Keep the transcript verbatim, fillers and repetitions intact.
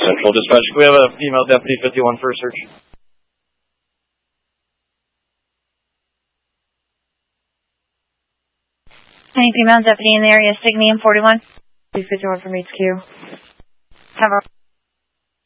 Central Dispatch. We have a female deputy fifty-one for a search. Any female deputy in the area, stick name forty-one. fifty-one from H Q. Have a